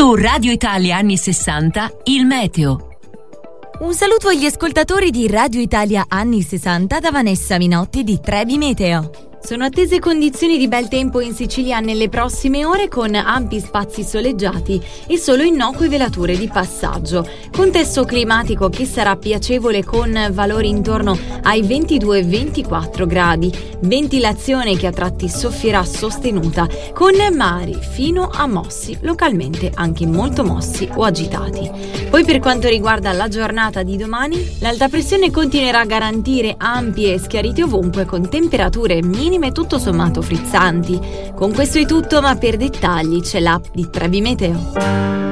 Su Radio Italia anni 60, il meteo. Un saluto agli ascoltatori di Radio Italia anni 60 da Vanessa Minotti di Trebi Meteo. Sono attese condizioni di bel tempo in Sicilia nelle prossime ore con ampi spazi soleggiati e solo innocue velature di passaggio. Contesto climatico che sarà piacevole con valori intorno ai 22-24 gradi. Ventilazione che a tratti soffierà sostenuta con mari fino a mossi, localmente anche molto mossi o agitati. Poi per quanto riguarda la giornata di domani, l'alta pressione continuerà a garantire ampie schiarite ovunque con temperature minime tutto sommato frizzanti. Con questo è tutto, ma per dettagli c'è l'app di Trebi Meteo.